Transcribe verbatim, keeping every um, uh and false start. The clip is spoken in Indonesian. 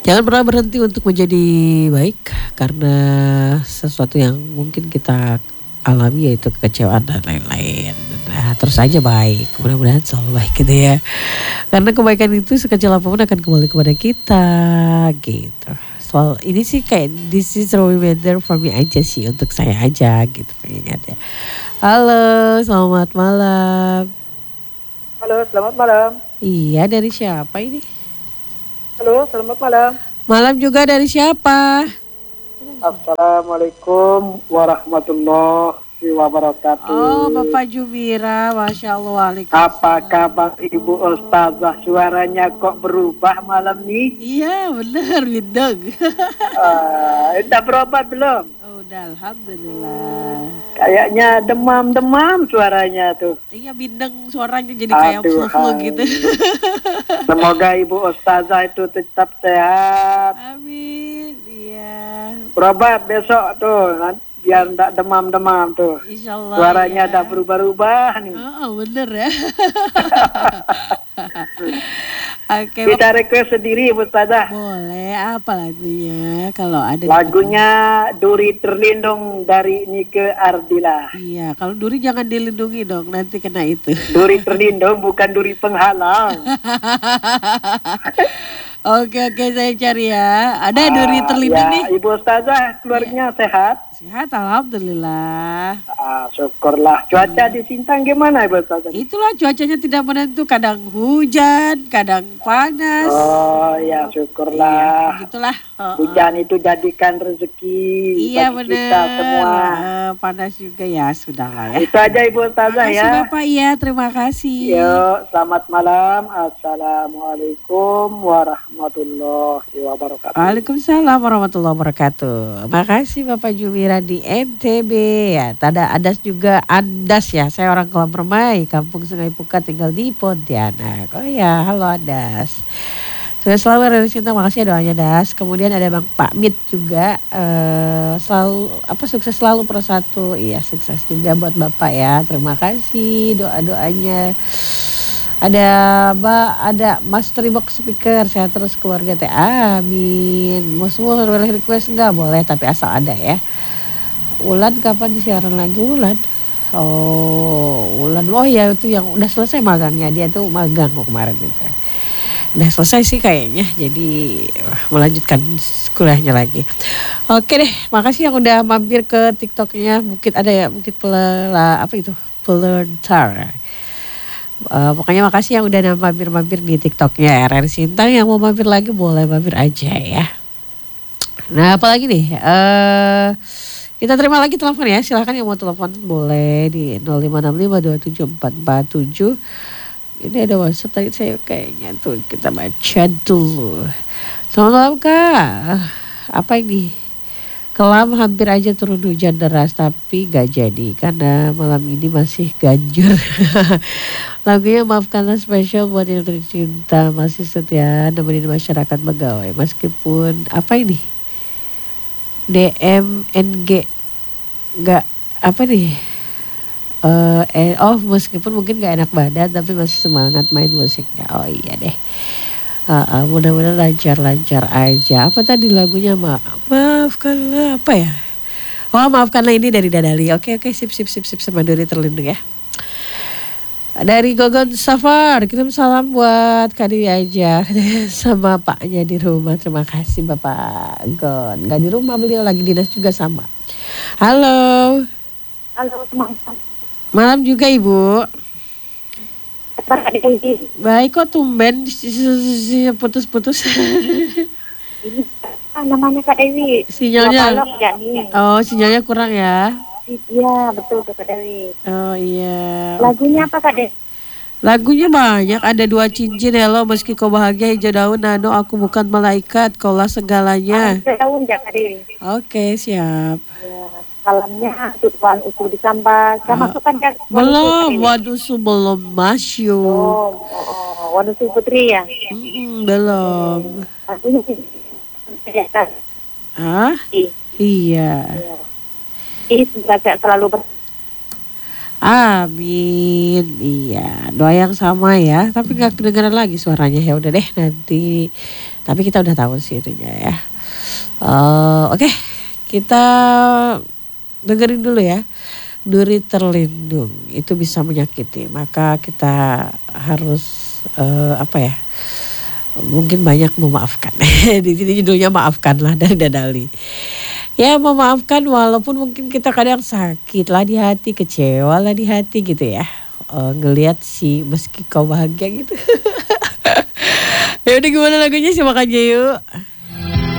Jangan pernah berhenti untuk menjadi baik karena sesuatu yang mungkin kita alami yaitu kekecewaan dan lain-lain. Nah, terus aja baik. Mudah-mudahan selalu baik gitu ya. Karena kebaikan itu sekecil apapun akan kembali kepada kita gitu. Soal ini sih kayak this is a reminder for me aja sih, untuk saya aja gitu pengingat ya. Halo, selamat malam. Halo, selamat malam. Iya, dari siapa ini? Halo, selamat malam. Malam juga, dari siapa? Assalamualaikum warahmatullahi wabarakatuh. Oh, Bapak Jumira, Masya Allah, waalaikumsalam. Apa kabar Ibu Ustazah? Suaranya kok berubah malam nih? Iya, benar, bindeng. Uh, udah berobat belum? Oh, udah, Alhamdulillah. Kayaknya demam-demam suaranya tuh. Iya, bindeng suaranya jadi kayak flu-flu gitu. Semoga Ibu Ustazah itu tetap sehat. Amin, iya. Berobat besok tuh, nanti biar enggak demam-demam tuh. Insyaallah. Suaranya ya. udah berubah-ubah nih. Oh, bener ya. Oke, Kita request sendiri Ibu Ustazah. boleh. Apa lagunya? Kalau ada Lagunya Duri Terlindung dari Nike Ardila. Iya, kalau duri jangan dilindungi dong, nanti kena itu. Duri terlindung bukan duri penghalang. Oke oke, saya cari ya. Ada duri Ah, terlindung ya, nih. Ibu Ustazah keluarganya sehat. Sehat, alhamdulillah. Ah, syukurlah. Cuaca di Sintang gimana Ibu Ustazah? Itulah cuacanya tidak menentu, kadang hujan, kadang panas. Oh ya, syukurlah. Begitulah. Oh, oh. Hujan itu jadikan rezeki Iya bagi benar. kita semua. Eh, panas juga ya, sudahlah ya. Itu aja Ibu Ustazah Terima kasih ya. Bapak, iya terima kasih. Yuk, selamat malam. Assalamualaikum warahmatullahi wabarakatuh. Waalaikumsalam warahmatullahi wabarakatuh. Makasih Bapak Jumira di N T B ya. Tada Adas juga Andas ya. Saya orang Kolam Permai, Kampung Sungai Pukat, tinggal di Pontianak. Oh ya, halo Adas. Sudah selalu dari cinta, makasih ya doanya Das. Kemudian ada Bang Pak Mit juga, eh, selalu apa sukses selalu persatu. Iya, sukses juga buat Bapak ya. Terima kasih doa-doanya. Ada Mbak, ada Mas Tribox Speaker, saya terus keluarga teh. Amin. Mau semua boleh request enggak? Boleh, tapi asal ada ya. Ulan kapan siaran lagi Ulan? Oh, Ulan. Oh ya, itu yang udah selesai magangnya. Dia tuh magang kok kemarin itu. Udah selesai sih kayaknya, jadi melanjutkan kuliahnya lagi. Oke deh, makasih yang udah mampir ke TikToknya. Mungkin ada ya, mungkin pelela apa itu, pelentar. Uh, pokoknya makasih yang udah mampir-mampir di TikToknya R R Sintang. Yang mau mampir lagi boleh mampir aja ya. Nah, apalagi nih? Uh, kita terima lagi telepon ya. Silahkan yang mau telepon boleh di nol lima enam lima dua tujuh empat empat tujuh. Ini ada WhatsApp tadi saya kayaknya tuh, kita baca dulu. Selamat malam Kak. Apa ini? Kelam hampir aja turun hujan deras tapi gak jadi karena malam ini masih ganjur. Lagunya Maafkanlah spesial buat yang tercinta masih setia nemenin masyarakat Begawe meskipun apa ini? D M N G gak apa nih? Uh, eh, oh meskipun mungkin gak enak badan tapi masih semangat main musiknya. Oh iya deh. Uh, uh, mudah-mudahan lancar-lancar aja. Apa tadi lagunya Ma? Maafkanlah apa ya? Oh maafkanlah ini dari Dadali. Oke oke sip sip sip sip sama Duri Terlindung ya. Dari Gogon Safar, kirim salam buat Kak Dewi aja sama paknya di rumah. Terima kasih Bapak Gon. Gak di rumah, beliau lagi dinas juga sama. Halo. Halo teman. Malam juga Ibu. Baik kok tumben putus-putus. Ini namanya Kak Dewi. Sinyalnya. Oh sinyalnya kurang ya. Iya betul Kak Dewi. Oh iya. Lagunya apa Kak Dewi? Lagunya banyak, ada dua cincin, hello meski kau bahagia, hijau daun, nano aku bukan malaikat, kaulah segalanya. Hijau daun ya Kak Dewi. Oke siap. Ya. Salamnya tutupan utuh disambas. Saya Ah, masukkan kan? belum, waduh belum masuk. Oh, oh, Wadusu Putri ya. Mm-mm, belum. Lagunya kan. Ah? Iya. Ini semoga saya selalu ber. Amin. Iya, doa yang sama ya. Tapi nggak kedengeran lagi suaranya. Ya udah deh nanti. Tapi kita udah tahu sih itunya ya. Eh, Oke, kita dengerin dulu ya. Duri terlindung itu bisa menyakiti. Maka kita harus eh, apa ya? Mungkin banyak memaafkan. Di sini judulnya maafkanlah dari Dadali. Ya memaafkan walaupun mungkin kita kadang sakit lah di hati, kecewa lah di hati gitu ya. Eh, ngelihat sih meski kau bahagia gitu. Ya udah gimana lagunya simak aja yuk.